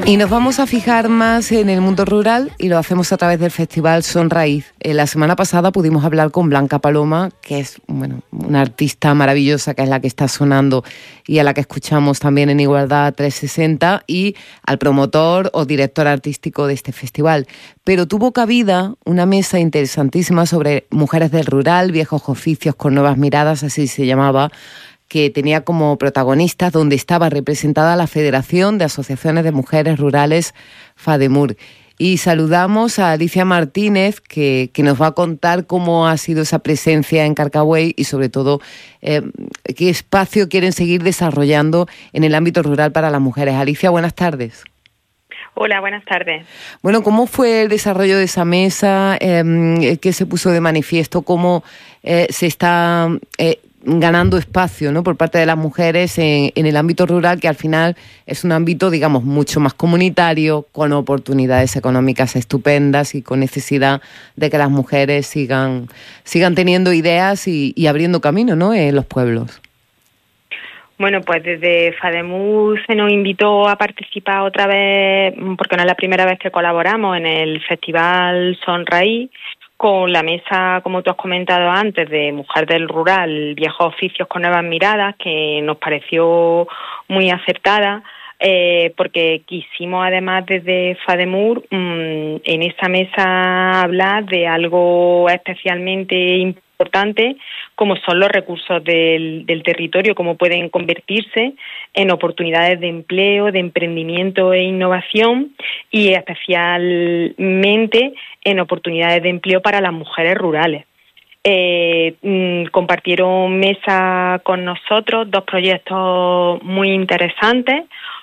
Y nos vamos a fijar más en el mundo rural y lo hacemos a través del Festival Son Raíz. La semana pasada pudimos hablar con Blanca Paloma, que es una artista maravillosa, que es la que está sonando y a la que escuchamos también en Igualdad 360, y al promotor o director artístico de este festival. Pero tuvo cabida una mesa interesantísima sobre mujeres del rural, viejos oficios con nuevas miradas, así se llamaba, que tenía como protagonistas, donde estaba representada la Federación de Asociaciones de Mujeres Rurales, FADEMUR. Y saludamos a Alicia Martínez, que nos va a contar cómo ha sido esa presencia en Carcaway y sobre todo qué espacio quieren seguir desarrollando en el ámbito rural para las mujeres. Alicia, buenas tardes. Hola, buenas tardes. Bueno, ¿cómo fue el desarrollo de esa mesa? ¿Qué se puso de manifiesto? ¿Cómo se está ganando espacio, ¿no?, por parte de las mujeres en el ámbito rural, que al final es un ámbito, digamos, mucho más comunitario, con oportunidades económicas estupendas y con necesidad de que las mujeres sigan teniendo ideas y abriendo camino, ¿no?, en los pueblos? Bueno, pues desde FADEMUR se nos invitó a participar otra vez, porque no es la primera vez que colaboramos en el Festival Son Raíz, con la mesa, como tú has comentado antes, de Mujer del Rural, viejos oficios con nuevas miradas, que nos pareció muy acertada, porque quisimos además desde FADEMUR en esa mesa hablar de algo especialmente importante, como son los recursos del territorio, cómo pueden convertirse en oportunidades de empleo, de emprendimiento e innovación, y especialmente en oportunidades de empleo para las mujeres rurales. Compartieron mesa con nosotros dos proyectos muy interesantes.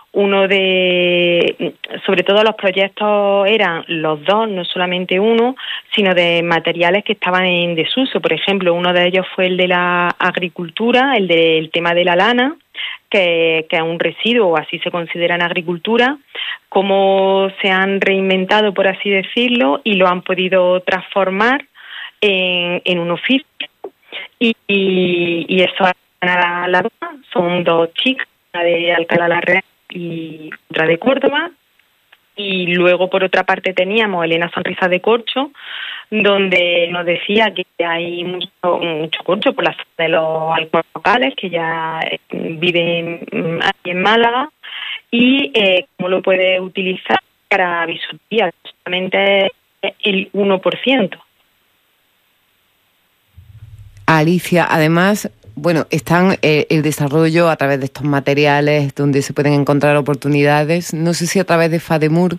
Sobre todo los proyectos eran los dos, no solamente uno, sino de materiales que estaban en desuso. Por ejemplo, uno de ellos fue el de la agricultura, el del tema de la lana, que es un residuo, así se considera en agricultura, cómo se han reinventado, por así decirlo, y lo han podido transformar en un oficio. Y eso, son dos chicas, una de Alcalá la Real y otra de Córdoba. Y luego, por otra parte, teníamos Elena Sonrisa de Corcho, donde nos decía que hay mucho corcho por la zona de los alcoholes locales, que ya viven aquí en Málaga, y cómo lo puede utilizar para bisutería, solamente el 1%. Alicia, además, bueno, están el desarrollo a través de estos materiales donde se pueden encontrar oportunidades. No sé si a través de FADEMUR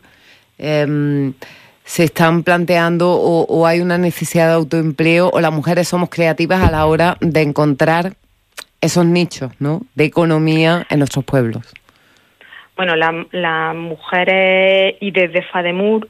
se están planteando o hay una necesidad de autoempleo, o las mujeres somos creativas a la hora de encontrar esos nichos, ¿no?, de economía en nuestros pueblos. Bueno, las mujeres, y desde FADEMUR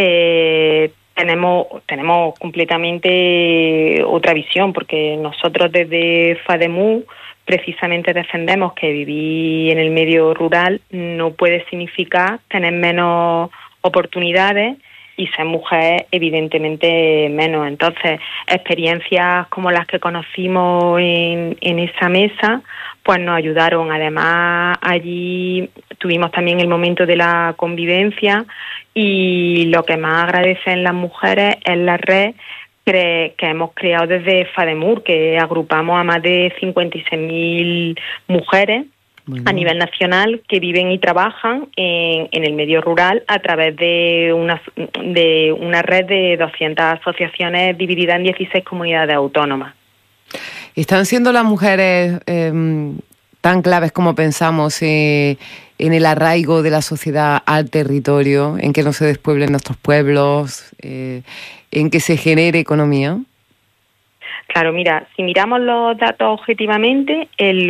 tenemos completamente otra visión, porque nosotros desde FADEMUR precisamente defendemos que vivir en el medio rural no puede significar tener menos oportunidades y ser mujer evidentemente menos. Entonces, experiencias como las que conocimos en esa mesa pues nos ayudaron. Además, allí tuvimos también el momento de la convivencia, y lo que más agradecen las mujeres es la red que hemos creado desde FADEMUR, que agrupamos a más de 56.000 mujeres a nivel nacional que viven y trabajan en el medio rural a través de una red de 200 asociaciones divididas en 16 comunidades autónomas. ¿Están siendo las mujeres tan claves como pensamos en el arraigo de la sociedad al territorio, en que no se despueblen nuestros pueblos, en que se genere economía? Claro, mira, si miramos los datos objetivamente, el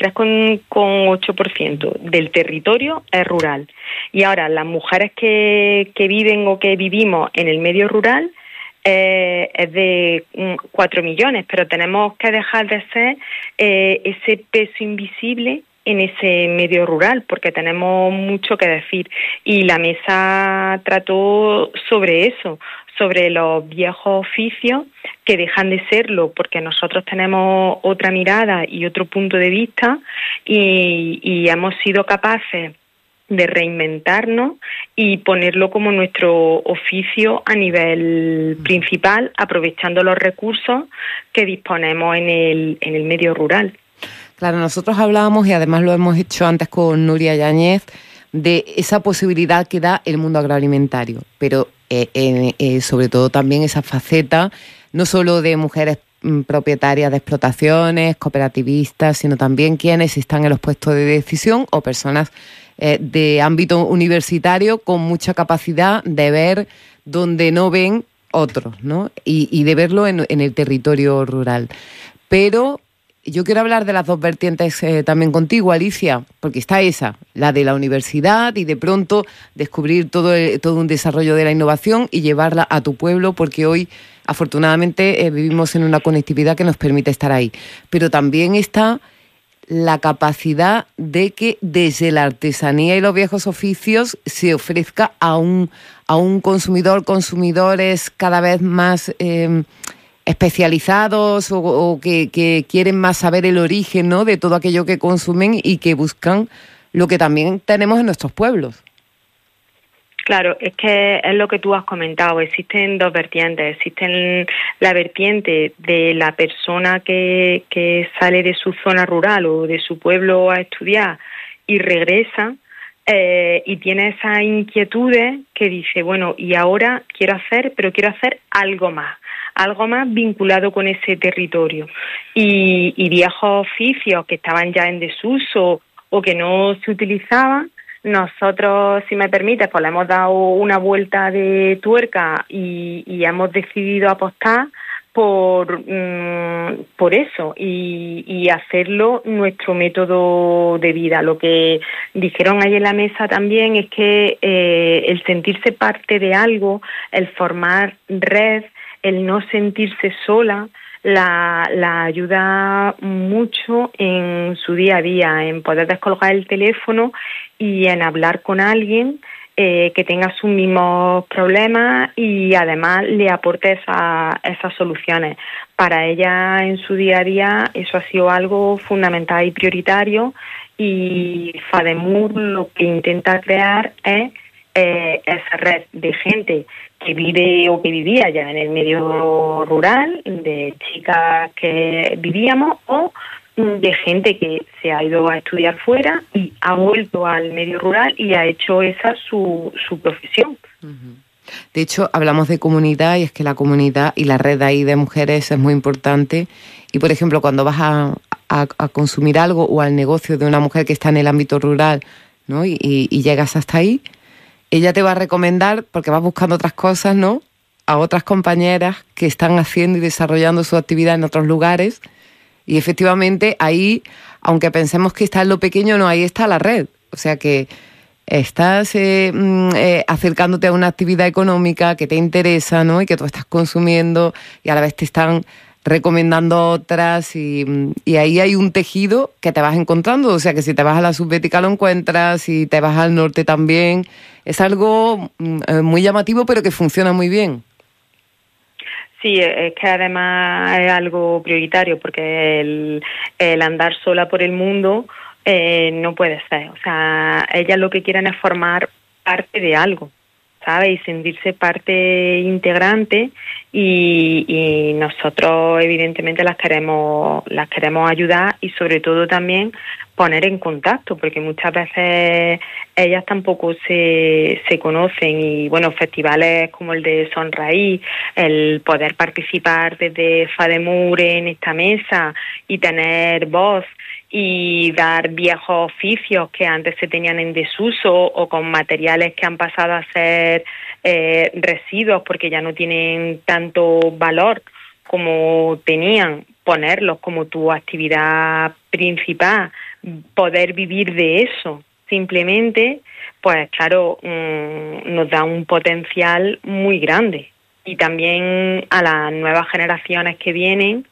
83,8% del territorio es rural. Y ahora, las mujeres que viven o que vivimos en el medio rural es de 4 millones, pero tenemos que dejar de ser ese peso invisible en ese medio rural, porque tenemos mucho que decir. Y la mesa trató sobre eso, sobre los viejos oficios que dejan de serlo, porque nosotros tenemos otra mirada y otro punto de vista, y hemos sido capaces de reinventarnos y ponerlo como nuestro oficio a nivel principal, aprovechando los recursos que disponemos en el medio rural. Claro, nosotros hablábamos, y además lo hemos hecho antes con Nuria Yáñez, de esa posibilidad que da el mundo agroalimentario, pero sobre todo también esa faceta, no solo de mujeres propietarias de explotaciones, cooperativistas, sino también quienes están en los puestos de decisión o personas de ámbito universitario con mucha capacidad de ver donde no ven otros, ¿no? Y de verlo en el territorio rural. Pero yo quiero hablar de las dos vertientes también contigo, Alicia, porque está esa, la de la universidad y de pronto descubrir todo un desarrollo de la innovación y llevarla a tu pueblo, porque hoy afortunadamente vivimos en una conectividad que nos permite estar ahí. Pero también está la capacidad de que desde la artesanía y los viejos oficios se ofrezca a un consumidores cada vez más especializados o que quieren más saber el origen, ¿no?, de todo aquello que consumen y que buscan lo que también tenemos en nuestros pueblos. Claro, es que es lo que tú has comentado, existen dos vertientes, existen la vertiente de la persona que sale de su zona rural o de su pueblo a estudiar y regresa y tiene esas inquietudes que dice, bueno, y ahora quiero hacer algo más vinculado con ese territorio. Y viejos oficios que estaban ya en desuso o que no se utilizaban, nosotros, si me permites, pues le hemos dado una vuelta de tuerca y hemos decidido apostar por eso y hacerlo nuestro método de vida. Lo que dijeron ahí en la mesa también es que el sentirse parte de algo, el formar red, el no sentirse sola, la ayuda mucho en su día a día, en poder descolgar el teléfono y en hablar con alguien que tenga sus mismos problemas y además le aporte esas soluciones. Para ella en su día a día eso ha sido algo fundamental y prioritario, y FADEMUR lo que intenta crear es esa red de gente que vive o que vivía ya en el medio rural, de chicas que vivíamos o de gente que se ha ido a estudiar fuera y ha vuelto al medio rural y ha hecho esa su profesión. De hecho, hablamos de comunidad y es que la comunidad y la red ahí de mujeres es muy importante. Y, por ejemplo, cuando vas a consumir algo o al negocio de una mujer que está en el ámbito rural, ¿no?, y llegas hasta ahí, ella te va a recomendar, porque vas buscando otras cosas, ¿no?, a otras compañeras que están haciendo y desarrollando su actividad en otros lugares. Y efectivamente ahí, aunque pensemos que está en lo pequeño, no, ahí está la red. O sea que estás acercándote a una actividad económica que te interesa, ¿no?, y que tú estás consumiendo y a la vez te están recomendando otras y ahí hay un tejido que te vas encontrando. O sea que si te vas a la subbética lo encuentras, si te vas al norte también. Es algo muy llamativo pero que funciona muy bien. Sí, es que además es algo prioritario porque el andar sola por el mundo no puede ser. O sea, ellas lo que quieren es formar parte de algo, ¿sabes? Y sentirse parte integrante y nosotros evidentemente las queremos ayudar y sobre todo también poner en contacto, porque muchas veces ellas tampoco se conocen y bueno, festivales como el de Sonraí, el poder participar desde FADEMUR en esta mesa y tener voz y dar viejos oficios que antes se tenían en desuso o con materiales que han pasado a ser residuos porque ya no tienen tanto valor como tenían, ponerlos como tu actividad principal, poder vivir de eso simplemente, pues claro, nos da un potencial muy grande. Y también a las nuevas generaciones que vienen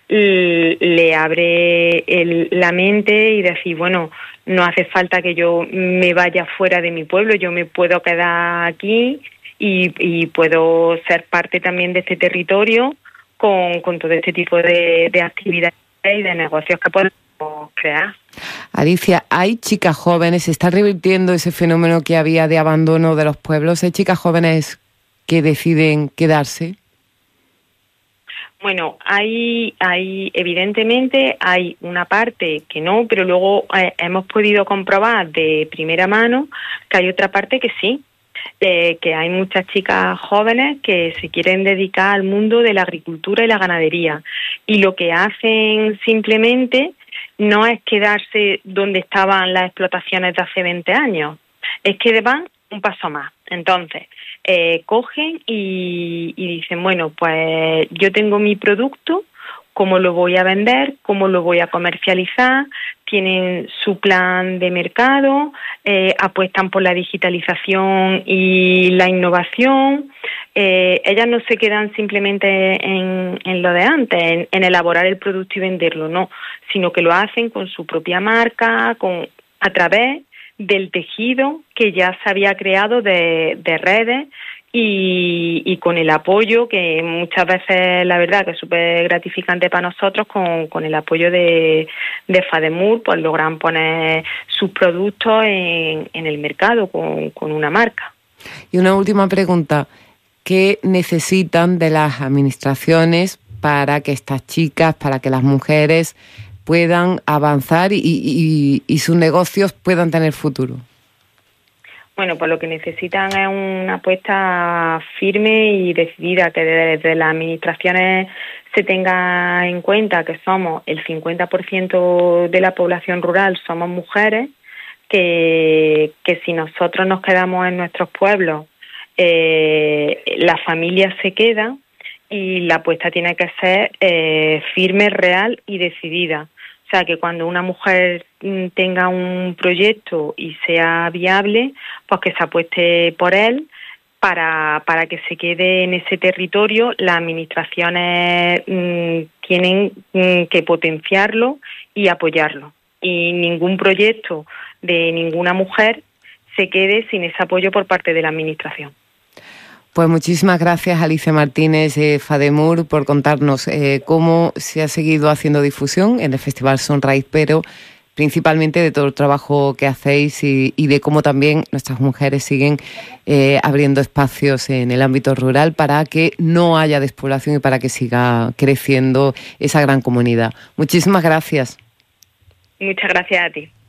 le abre la mente y decir, bueno, no hace falta que yo me vaya fuera de mi pueblo, yo me puedo quedar aquí y puedo ser parte también de este territorio con todo este tipo de actividades y de negocios que podemos crear. Alicia, ¿hay chicas jóvenes? ¿Se está revirtiendo ese fenómeno que había de abandono de los pueblos? ¿Hay chicas jóvenes que deciden quedarse? Bueno, evidentemente hay una parte que no, pero luego hemos podido comprobar de primera mano que hay otra parte que sí, que hay muchas chicas jóvenes que se quieren dedicar al mundo de la agricultura y la ganadería, y lo que hacen simplemente no es quedarse donde estaban las explotaciones de hace 20 años, es que van un paso más. Entonces, cogen y dicen, bueno, pues yo tengo mi producto, ¿cómo lo voy a vender? ¿Cómo lo voy a comercializar? Tienen su plan de mercado, apuestan por la digitalización y la innovación. Ellas no se quedan simplemente en lo de antes, en elaborar el producto y venderlo, no, sino que lo hacen con su propia marca, a través del tejido que ya se había creado de redes y con el apoyo que muchas veces, la verdad, que es súper gratificante para nosotros, con el apoyo de FADEMUR, pues logran poner sus productos en el mercado con una marca. Y una última pregunta, ¿qué necesitan de las administraciones para que estas chicas, para que las mujeres puedan avanzar y sus negocios puedan tener futuro? Bueno, pues lo que necesitan es una apuesta firme y decidida, que desde las administraciones se tenga en cuenta que somos el 50% de la población rural, somos mujeres, que si nosotros nos quedamos en nuestros pueblos, la familia se queda, y la apuesta tiene que ser firme, real y decidida. O sea, que cuando una mujer tenga un proyecto y sea viable, pues que se apueste por él para que se quede en ese territorio. Las administraciones tienen que potenciarlo y apoyarlo. Y ningún proyecto de ninguna mujer se quede sin ese apoyo por parte de la administración. Pues muchísimas gracias, Alicia Martínez de FADEMUR, por contarnos cómo se ha seguido haciendo difusión en el Festival Sunrise, pero principalmente de todo el trabajo que hacéis y de cómo también nuestras mujeres siguen abriendo espacios en el ámbito rural para que no haya despoblación y para que siga creciendo esa gran comunidad. Muchísimas gracias. Muchas gracias a ti.